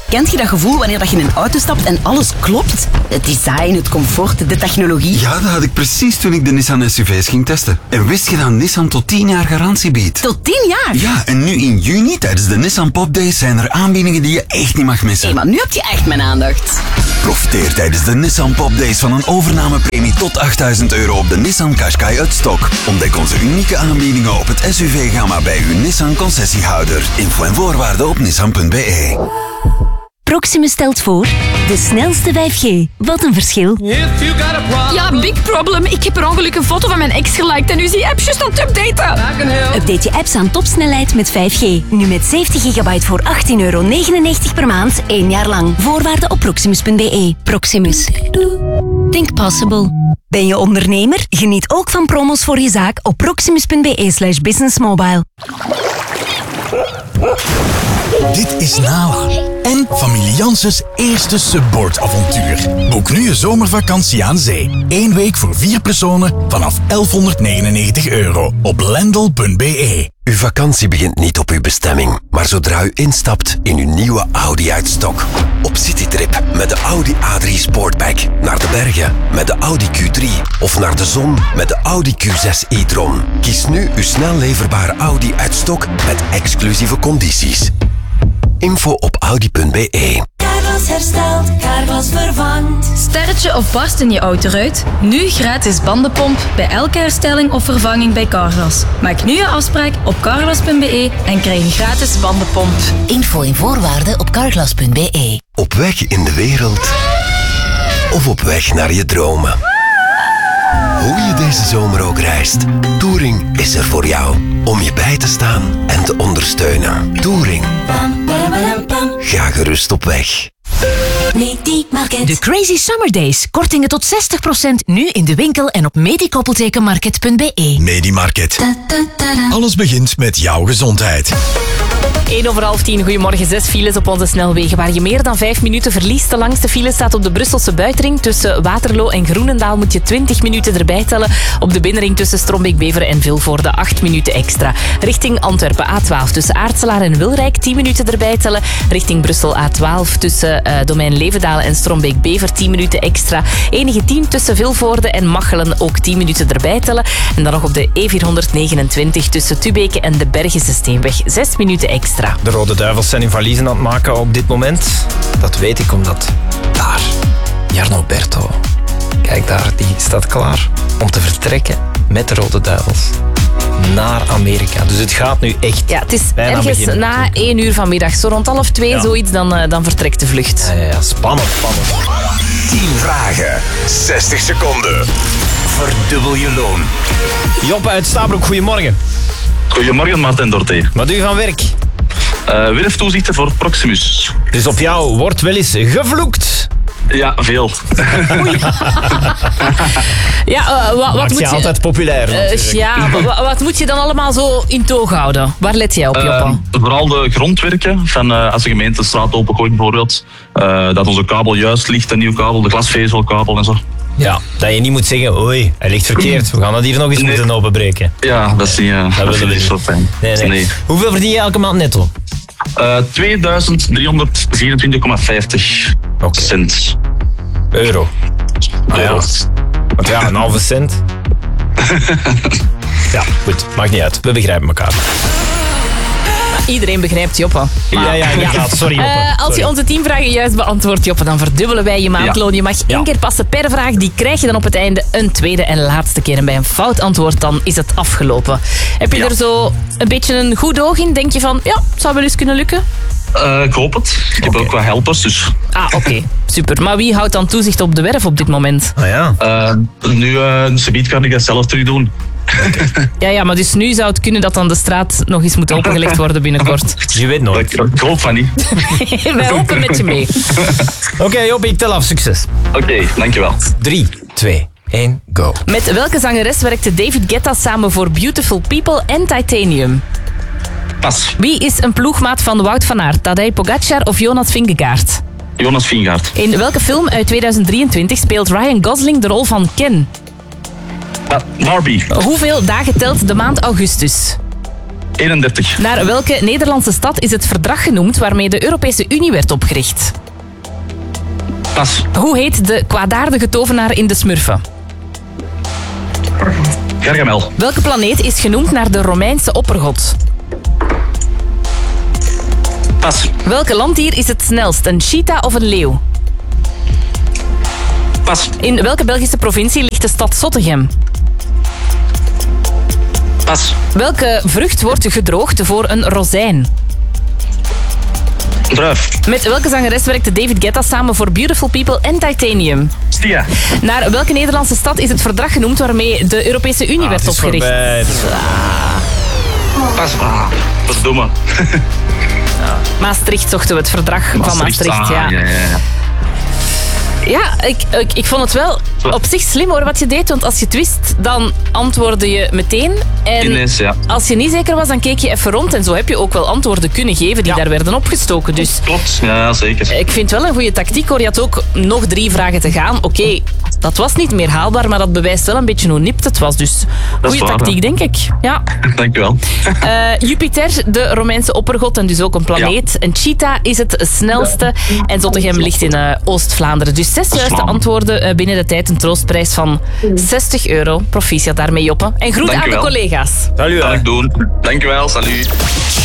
Kent je dat gevoel wanneer dat je in een auto stapt en alles klopt? Het design, het comfort, de technologie. Ja, dat had ik precies toen ik de Nissan SUV's ging testen. En wist je dat Nissan tot 10 jaar garantie biedt? Tot 10 jaar? Ja, en nu in juni tijdens de Nissan Pop Days zijn er aanbiedingen die je echt niet mag missen. Hé, maar nu heb je echt mijn aandacht. Profiteer tijdens de Nissan Pop Days van een overnamepremie tot €8.000 op de Nissan Qashqai uit stok. Ontdek onze unieke aanbiedingen op het SUV-gamma bij uw Nissan concessiehouder. Info en voorwaarden op nissan.be. Proximus stelt voor de snelste 5G. Wat een verschil. Ja, big problem. Ik heb per ongeluk een foto van mijn ex geliked en nu is die app juist aan het updaten. Update je apps aan topsnelheid met 5G. Nu met 70 gigabyte voor €18,99 per maand, 1 jaar lang. Voorwaarden op proximus.be. Proximus. Think possible. Ben je ondernemer? Geniet ook van promos voor je zaak op proximus.be/businessmobile. Dit is Nala en familie Janssens eerste subboardavontuur. Boek nu je zomervakantie aan zee. 1 week voor 4 personen vanaf €1199 op lendl.be. Uw vakantie begint niet op uw bestemming, maar zodra u instapt in uw nieuwe Audi uit stok. Op citytrip met de Audi A3 Sportback, naar de bergen met de Audi Q3 of naar de zon met de Audi Q6 e-tron. Kies nu uw snel leverbare Audi uit stok met exclusieve condities. Info op audi.be. Carglass herstelt, Carglass vervangt. Sterretje of barst in je autoruit? Nu gratis bandenpomp bij elke herstelling of vervanging bij Carglass. Maak nu je afspraak op carglass.be en krijg een gratis bandenpomp. Info en voorwaarden op carglass.be. Op weg in de wereld of op weg naar je dromen. Hoe je deze zomer ook reist, Touring is er voor jou. Om je bij te staan en te ondersteunen. Touring. Ga gerust op weg. Medimarket. De Crazy Summer Days. Kortingen tot 60% nu in de winkel en op medikoppeltekenmarket.be. Medimarket. Alles begint met jouw gezondheid. 10:01, goedemorgen. 6 files op onze snelwegen waar je meer dan 5 minuten verliest. De langste file staat op de Brusselse buitenring. Tussen Waterloo en Groenendaal moet je 20 minuten erbij tellen. Op de binnenring tussen Strombeek-Beveren en Vilvoorde 8 minuten extra. Richting Antwerpen A12 tussen Aartselaar en Wilrijk 10 minuten erbij tellen. Richting Brussel A12 tussen Domein Levendaal en Strombeek-Bever 10 minuten extra. Enige 10 tussen Vilvoorde en Machelen ook 10 minuten erbij tellen. En dan nog op de E429 tussen Tubeke en de Bergense Steenweg 6 minuten extra. De Rode Duivels zijn hun valiezen aan het maken op dit moment. Dat weet ik omdat daar, Jarno Berto, kijk daar, die staat klaar om te vertrekken met de Rode Duivels naar Amerika. Dus het gaat nu echt. Ja, het is bijna ergens beginnen. na 1 uur vanmiddag. Zo rond 1:30, zoiets, dan vertrekt de vlucht. Ja, spannend. 10 vragen, 60 seconden. Verdubbel je loon. Joppe uit Stabroek, goedemorgen. Goedemorgen, Martin Dorté. Wat doe je van werk? Werftoezichten voor Proximus. Dus op jou wordt wel eens gevloekt. Ja, veel. Ja, wat Maakt moet je altijd populair. wat moet je dan allemaal zo in toog houden? Waar let jij op, Joppe? Vooral de grondwerken. Van, als de gemeente de straat opengooit bijvoorbeeld. Dat onze kabel juist ligt, een nieuw kabel, de glasvezelkabel en zo. Ja, dat je niet moet zeggen, oei, hij ligt verkeerd. We gaan dat hier nog eens moeten openbreken. Ja, dat is niet, dat willen we is zo fijn. Nee. Hoeveel verdien je elke maand netto? 2.324,50 cent. Euro. Ja. Want ja, een halve cent. Ja, goed, maakt niet uit. We begrijpen elkaar. Iedereen begrijpt Joppe. Ja, inderdaad. Sorry, Joppe. Als je onze 10 vragen juist beantwoordt, Joppe, dan verdubbelen wij je maandloon. Je mag 1 keer passen per vraag. Die krijg je dan op het einde een tweede en laatste keer. En bij een fout antwoord, dan is het afgelopen. Heb je er zo een beetje een goed oog in? Denk je van, ja, het zou wel eens kunnen lukken? Ik hoop het. Ik heb ook wat helpers, dus... Oké. Super. Maar wie houdt dan toezicht op de werf op dit moment? Nu, subiet kan ik dat zelf terug doen. Ja, maar dus nu zou het kunnen dat dan de straat nog eens moet opengelegd worden binnenkort. Je weet nooit. Ik hoop van niet. Wij hopen met je mee. Oké, Joppe, ik tel af. Succes. Oké, dankjewel. 3, 2, 1, go. Met welke zangeres werkte David Guetta samen voor Beautiful People en Titanium? Pas. Wie is een ploegmaat van Wout van Aert? Tadej Pogacar of Jonas Vingegaard? Jonas Vingegaard. In welke film uit 2023 speelt Ryan Gosling de rol van Ken? Barbie. Hoeveel dagen telt de maand augustus? 31. Naar welke Nederlandse stad is het verdrag genoemd waarmee de Europese Unie werd opgericht? Pas. Hoe heet de kwaadaardige tovenaar in de Smurfen? Gargamel. Welke planeet is genoemd naar de Romeinse oppergod? Pas. Welk landdier is het snelst, een cheetah of een leeuw? Pas. In welke Belgische provincie ligt de stad Zottegem? Pas. Welke vrucht wordt gedroogd voor een rozijn? Druif. Met welke zangeres werkte David Guetta samen voor Beautiful People en Titanium? Stia. Naar welke Nederlandse stad is het verdrag genoemd waarmee de Europese Unie werd opgericht? Pas. Verdomme. Maastricht zochten we het verdrag van Maastricht. Ja. Ja, ik vond het wel op zich slim hoor wat je deed. Want als je het wist, dan antwoordde je meteen. En Ineens, ja. als je niet zeker was, dan keek je even rond. En zo heb je ook wel antwoorden kunnen geven die daar werden opgestoken. Dus klopt, ja zeker. ik vind het wel een goede tactiek hoor. Je had ook nog 3 vragen te gaan. Oké, dat was niet meer haalbaar, maar dat bewijst wel een beetje hoe nipt het was. Dus goede tactiek, denk ik. Ja. Dankjewel. Jupiter, de Romeinse oppergod en dus ook een planeet. Ja. Een cheetah is het snelste. En Zottegem ligt in Oost-Vlaanderen. Dus 6 juiste antwoorden binnen de tijd. Een troostprijs van €60. Proficiat daarmee, Joppe. En groeten aan de collega's. Salut. Dat ga ik doen. Dankjewel, salut.